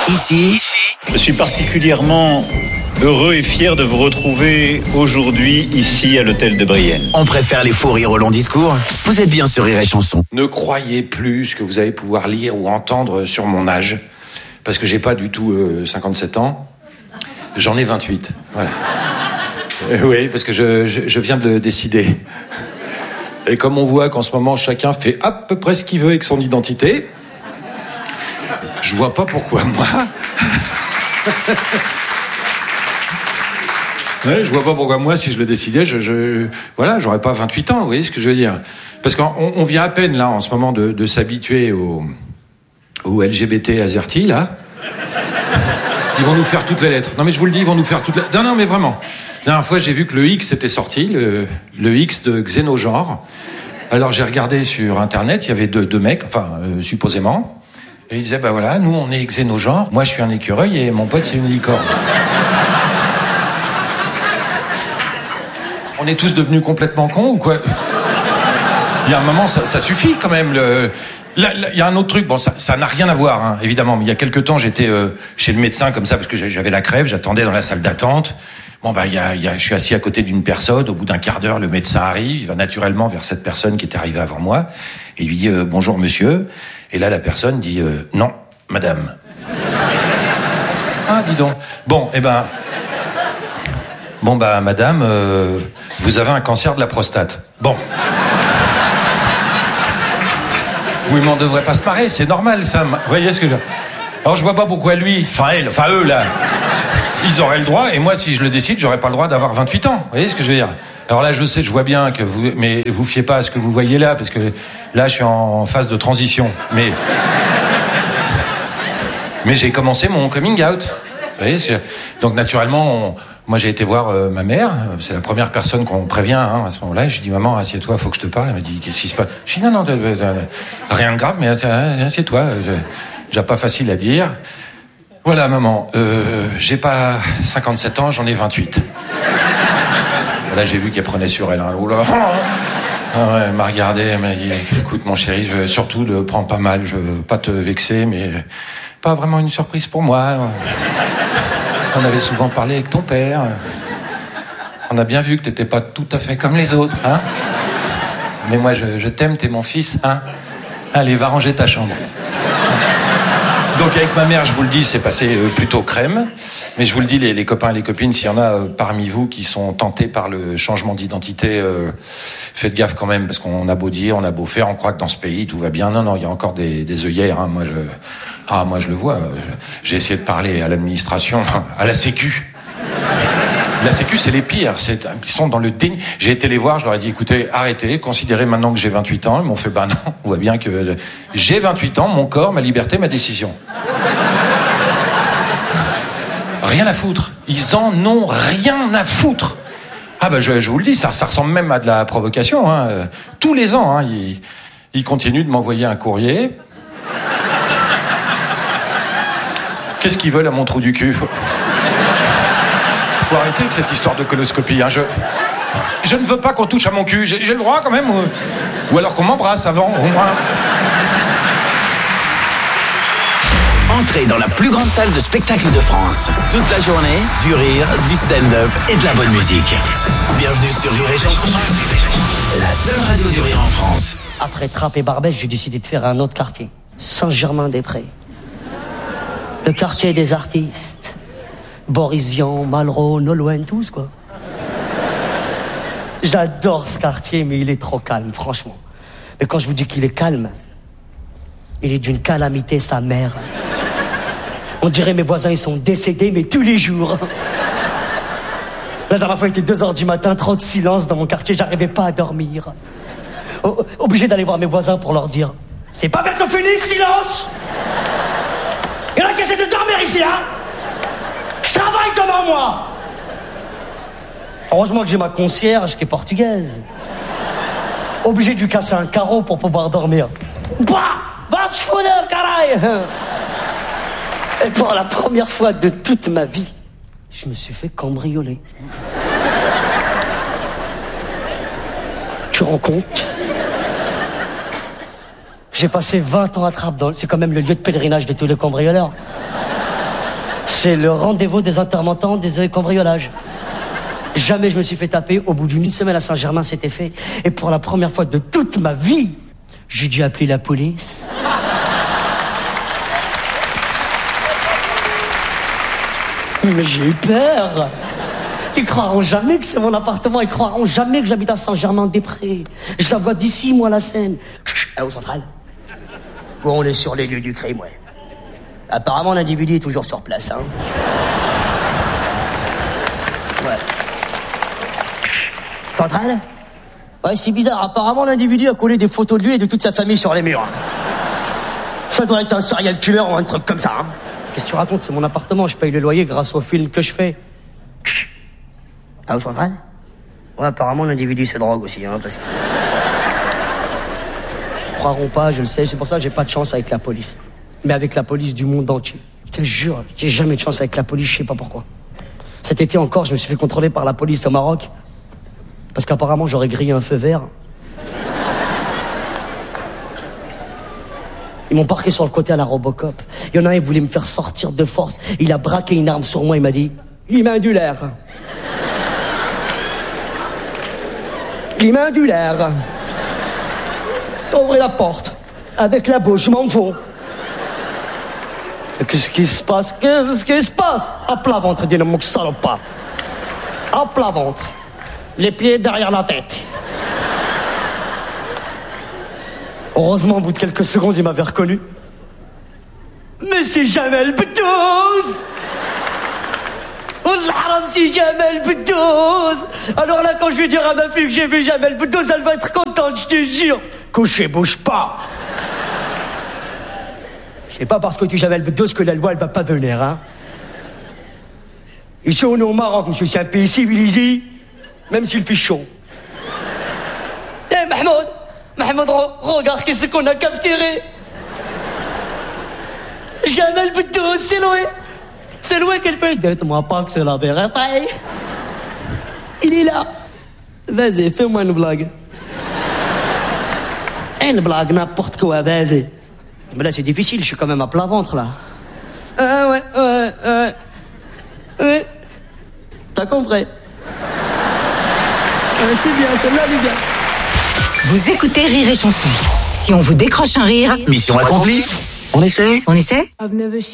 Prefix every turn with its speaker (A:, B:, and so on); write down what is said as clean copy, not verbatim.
A: Ici,
B: je suis particulièrement heureux et fier de vous retrouver aujourd'hui ici à l'hôtel de Brienne.
A: On préfère les faux rires aux longs discours. Vous êtes bien sur Rire et Chanson.
C: Ne croyez plus ce que vous allez pouvoir lire ou entendre sur mon âge, parce que j'ai pas du tout 57 ans. J'en ai 28. Voilà. Oui, parce que je viens de le décider. Et comme on voit qu'en ce moment chacun fait à peu près ce qu'il veut avec son identité, je vois pas pourquoi moi. Ouais, je vois pas pourquoi moi, si je le décidais, voilà, j'aurais pas 28 ans, vous voyez ce que je veux dire. Parce qu'on vient à peine, là, en ce moment, de s'habituer au LGBT azerty, là. Ils vont nous faire toutes les lettres. Non, mais je vous le dis, ils vont nous faire toutes les lettres. Non, mais vraiment. La dernière fois, j'ai vu que le X était sorti, le X de Xénogenre. Alors, j'ai regardé sur Internet, il y avait deux mecs, supposément. Et ils disaient, bah voilà, nous, on est Xénogenre. Moi, je suis un écureuil et mon pote, c'est une licorne. On est tous devenus complètement cons ou quoi? Il y a un moment, ça suffit quand même. Là, il y a un autre truc. Bon, ça n'a rien à voir, hein, évidemment. Mais il y a quelque temps, j'étais chez le médecin comme ça parce que j'avais la crève. J'attendais dans la salle d'attente. Bon, je suis assis à côté d'une personne. Au bout d'un quart d'heure, le médecin arrive. Il va naturellement vers cette personne qui était arrivée avant moi et lui dit bonjour monsieur. Et là, la personne dit non, madame. Ah, dis donc. Bon, madame, vous avez un cancer de la prostate. Bon. Oui, mais on devrait pas se marrer, c'est normal, ça. Vous voyez ce que je veux dire? Alors, je vois pas pourquoi lui, eux, là, ils auraient le droit, et moi, si je le décide, j'aurais pas le droit d'avoir 28 ans. Vous voyez ce que je veux dire? Alors là, je vois bien que mais vous fiez pas à ce que vous voyez là, parce que là, je suis en phase de transition. Mais j'ai commencé mon coming out. Vous voyez, donc, naturellement, moi, j'ai été voir ma mère. C'est la première personne qu'on prévient à ce moment-là. Je lui dis, maman, assieds-toi, faut que je te parle. Elle m'a dit, qu'est-ce qui se passe? Je dis, non, rien de grave, mais assieds-toi. J'ai pas facile à dire. Voilà, maman, j'ai pas 57 ans, j'en ai 28. Là, j'ai vu qu'elle prenait sur elle. Oh là. Elle m'a regardé, elle m'a dit, écoute, mon chéri, surtout ne prends pas mal, je veux pas te vexer, mais pas vraiment une surprise pour moi. On avait souvent parlé avec ton père. On a bien vu que t'étais pas tout à fait comme les autres, hein. Mais moi, je t'aime, t'es mon fils, hein. Allez, va ranger ta chambre. Donc, avec ma mère, je vous le dis, c'est passé plutôt crème. Mais je vous le dis, les copains et les copines, s'il y en a parmi vous qui sont tentés par le changement d'identité, faites gaffe quand même, parce qu'on a beau dire, on a beau faire, on croit que dans ce pays, tout va bien. Non, il y a encore des œillères, hein. Moi, je le vois. J'ai essayé de parler à l'administration, à la Sécu. La Sécu, c'est les pires. Ils sont dans le déni. J'ai été les voir, je leur ai dit, écoutez, arrêtez, considérez maintenant que j'ai 28 ans. Ils m'ont fait, non, on voit bien que j'ai 28 ans, mon corps, ma liberté, ma décision. Rien à foutre. Ils en ont rien à foutre. Ah je vous le dis, ça ressemble même à de la provocation, hein. Tous les ans, hein, ils continuent de m'envoyer un courrier. Qu'est-ce qu'ils veulent à mon trou du cul? Faut arrêter avec cette histoire de coloscopie, hein. Je ne veux pas qu'on touche à mon cul. J'ai le droit quand même. Ou alors qu'on m'embrasse avant, au moins.
A: Entrez dans la plus grande salle de spectacle de France. Toute la journée, du rire, du stand-up et de la bonne musique. Bienvenue sur Rire et Chanson. La seule radio du rire en France.
D: Après Trappes et Barbès, j'ai décidé de faire un autre quartier. Saint-Germain-des-Prés. Le quartier des artistes. Boris Vian, Malraux, Nolwenn, tous quoi. J'adore ce quartier, mais il est trop calme, franchement. Mais quand je vous dis qu'il est calme, il est d'une calamité sa mère. On dirait mes voisins, ils sont décédés, mais tous les jours. La dernière fois, il était 2h du matin, trop de silence dans mon quartier, j'arrivais pas à dormir. Obligé d'aller voir mes voisins pour leur dire, c'est pas bientôt fini, silence! Il y en a qui essaient de dormir ici, hein? Je travaille comme un mois. Heureusement que j'ai ma concierge qui est portugaise. Obligé de lui casser un carreau pour pouvoir dormir. Bah, va te foutre, caray. Et pour la première fois de toute ma vie, je me suis fait cambrioler. Tu rends compte? J'ai passé 20 ans à Trappes. C'est quand même le lieu de pèlerinage de tous les cambrioleurs. C'est le rendez-vous des intermittents des cambriolages. Jamais je me suis fait taper. Au bout d'une semaine à Saint-Germain, c'était fait. Et pour la première fois de toute ma vie, j'ai dû appeler la police. Mais j'ai eu peur. Ils croiront jamais que c'est mon appartement. Ils croiront jamais que j'habite à Saint-Germain-des-Prés. Je la vois d'ici, moi, la Seine. Au central. Bon, on est sur les lieux du crime, ouais. Apparemment, l'individu est toujours sur place, hein. Ouais. Central ? Ouais, c'est bizarre. Apparemment, l'individu a collé des photos de lui et de toute sa famille sur les murs. Ça doit être un serial killer ou un truc comme ça, hein. Qu'est-ce que tu racontes ? C'est mon appartement. Je paye le loyer grâce au film que je fais. Ah, au central ? Ouais, apparemment, l'individu se drogue aussi, hein, parce que... Ils croiront pas, je le sais. C'est pour ça que j'ai pas de chance avec la police. Mais avec la police du monde entier. Je te jure, j'ai jamais de chance avec la police, je sais pas pourquoi. Cet été encore, je me suis fait contrôler par la police au Maroc. Parce qu'apparemment, j'aurais grillé un feu vert. Ils m'ont parqué sur le côté à la Robocop. Il y en a un, il voulait me faire sortir de force. Il a braqué une arme sur moi, il m'a dit « L'imindulaire ». L'imindulaire. Ouvrez la porte. Avec la bouche, je m'en fous. Qu'est-ce qui se passe? Qu'est-ce qui se passe? À plat ventre, dis-le, mon salopard. À plat ventre. Les pieds derrière la tête. Heureusement, au bout de quelques secondes, il m'avait reconnu. Mais c'est Jamel Beddouz! Wallah, c'est Jamel Beddouz! Alors là, quand je vais dire à ma fille que j'ai vu Jamel Beddouz, elle va être contente, je te jure. Couché, bouge pas! C'est pas parce que tu es Jamel Beddouz que la loi, elle va pas venir, hein? Ici, on est au Maroc, monsieur, c'est un pays civilisé, même s'il fait chaud. Eh, Mahmoud, regarde qu'est-ce qu'on a capturé. Jamel Beddouz, c'est loin. C'est loin qu'elle fait. Dites-moi pas que c'est la vérité. Il est là. Vas-y, fais-moi une blague. Une blague, n'importe quoi, vas-y. Mais là, c'est difficile, je suis quand même à plat ventre, là. Ouais. T'as compris. C'est bien, celle-là, elle est bien.
E: Vous écoutez Rire et Chanson. Si on vous décroche un rire...
A: Mission accomplie. On essaie ?
E: On essaie ?
F: I've never seen